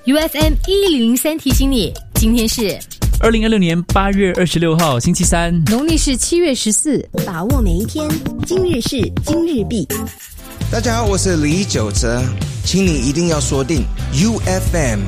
UFM 1003提醒你，今天是 2026年8月26号星期三， 农历是7月14， 把握每一天，今日事今日毕。 大家好，我是李玖哲，请你一定要锁定 UFM